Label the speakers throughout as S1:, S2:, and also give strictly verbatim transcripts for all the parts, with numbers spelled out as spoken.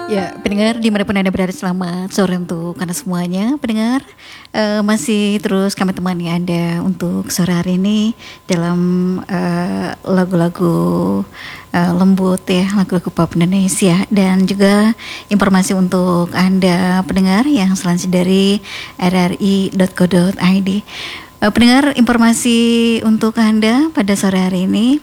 S1: Ya, pendengar dimanapun Anda berada, selamat sore untuk Anda semuanya. Pendengar, eh, masih terus kami temani Anda untuk sore hari ini dalam eh, lagu-lagu eh, lembut ya, lagu-lagu pop Indonesia, dan juga informasi untuk Anda pendengar yang selanjutnya dari r r i dot co dot i d. Eh, pendengar, informasi untuk Anda pada sore hari ini,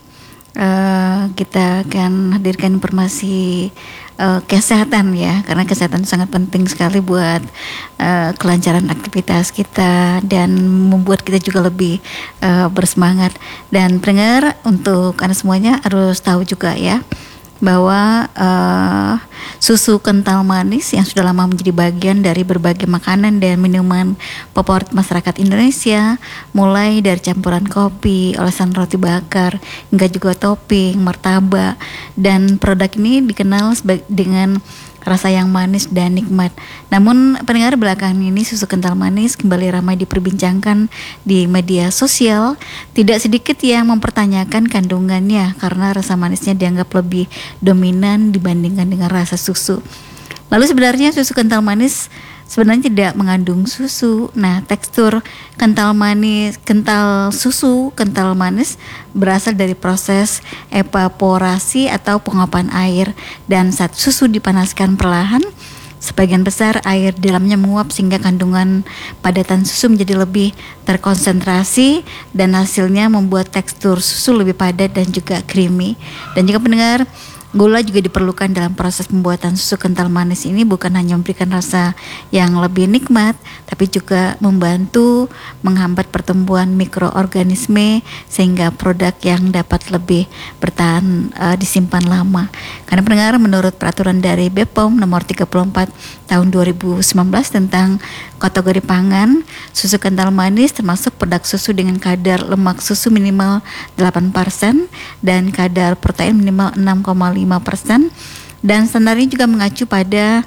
S1: Uh, kita akan hadirkan informasi uh, kesehatan ya, karena kesehatan sangat penting sekali buat uh, kelancaran aktivitas kita dan membuat kita juga lebih uh, bersemangat. Dan pendengar, untuk Anda semuanya harus tahu juga ya bahwa uh, susu kental manis yang sudah lama menjadi bagian dari berbagai makanan dan minuman favorit masyarakat Indonesia, mulai dari campuran kopi, olesan roti bakar, hingga juga topping, martabak, dan produk ini dikenal sebagai dengan rasa yang manis dan nikmat. Namun pendengar, belakangan ini susu kental manis kembali ramai diperbincangkan di media sosial. Tidak sedikit yang mempertanyakan kandungannya karena rasa manisnya dianggap lebih dominan dibandingkan dengan rasa susu. Lalu sebenarnya susu kental manis sebenarnya tidak mengandung susu. Nah, tekstur kental manis, kental susu kental manis berasal dari proses evaporasi atau penguapan air, dan saat susu dipanaskan perlahan, sebagian besar air di dalamnya menguap sehingga kandungan padatan susu menjadi lebih terkonsentrasi, dan hasilnya membuat tekstur susu lebih padat dan juga creamy. Dan juga pendengar, gula juga diperlukan dalam proses pembuatan susu kental manis ini, bukan hanya memberikan rasa yang lebih nikmat, tapi juga membantu menghambat pertumbuhan mikroorganisme sehingga produk yang dapat lebih bertahan uh, disimpan lama. Karena pendengar, menurut peraturan dari B P O M nomor tiga puluh empat tahun dua ribu sembilan belas tentang kategori pangan, susu kental manis termasuk produk susu dengan kadar lemak susu minimal delapan persen dan kadar protein minimal enam koma lima persen, dan standarnya juga mengacu pada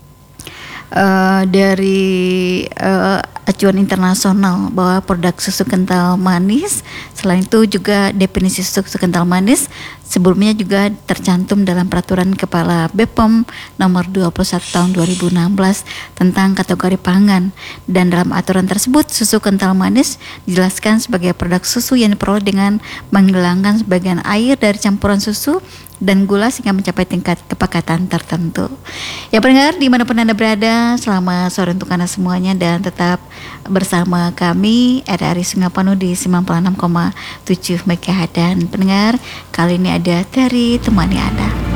S1: uh, dari uh, acuan internasional bahwa produk susu kental manis. Selain itu juga definisi susu kental manis sebelumnya juga tercantum dalam peraturan Kepala B P O M nomor dua puluh satu tahun dua ribu enam belas tentang kategori pangan, dan dalam aturan tersebut susu kental manis dijelaskan sebagai produk susu yang diperoleh dengan menghilangkan sebagian air dari campuran susu dan gula sehingga mencapai tingkat kepekatan tertentu. Ya pendengar, dimanapun Anda berada, selamat sore untuk Anda semuanya, dan tetap bersama kami R R I Sungai Panu di sembilan puluh enam koma tujuh MHz. Dan pendengar, kali ini ada Terry temani Anda.